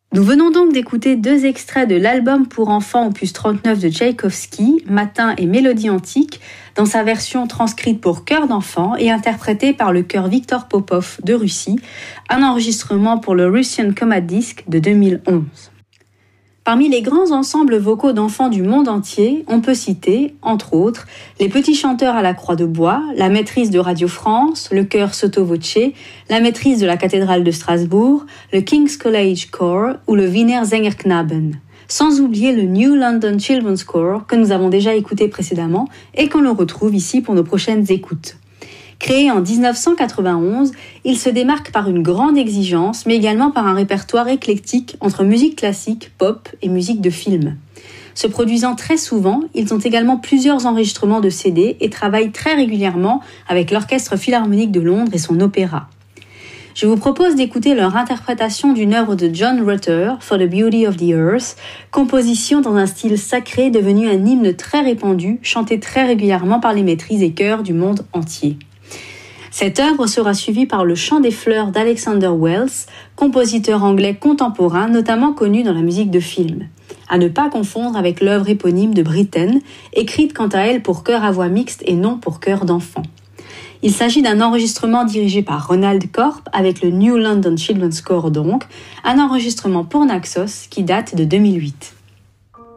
Nous venons donc d'écouter 2 extraits de l'album pour enfants opus 39 de Tchaïkovski, Matin et Mélodie antique, dans sa version transcrite pour chœur d'enfants et interprétée par le chœur Victor Popov de Russie, un enregistrement pour le Russian Comat Disc de 2011. Parmi les grands ensembles vocaux d'enfants du monde entier, on peut citer, entre autres, les Petits Chanteurs à la Croix de Bois, la Maîtrise de Radio France, le chœur Sotto Voce, la Maîtrise de la Cathédrale de Strasbourg, le King's College Choir ou le Wiener Sängerknaben. Sans oublier le New London Children's Choir que nous avons déjà écouté précédemment et qu'on le retrouve ici pour nos prochaines écoutes. Créé en 1991, il se démarque par une grande exigence, mais également par un répertoire éclectique entre musique classique, pop et musique de film. Se produisant très souvent, ils ont également plusieurs enregistrements de CD et travaillent très régulièrement avec l'Orchestre Philharmonique de Londres et son opéra. Je vous propose d'écouter leur interprétation d'une œuvre de John Rutter, For the Beauty of the Earth, composition dans un style sacré devenu un hymne très répandu, chanté très régulièrement par les maîtrises et chœurs du monde entier. Cette œuvre sera suivie par le Chant des fleurs d'Alexander Wells, compositeur anglais contemporain notamment connu dans la musique de film. À ne pas confondre avec l'œuvre éponyme de Britten, écrite quant à elle pour chœur à voix mixte et non pour chœur d'enfant. Il s'agit d'un enregistrement dirigé par Ronald Korp avec le New London Children's Choir donc, un enregistrement pour Naxos qui date de 2008.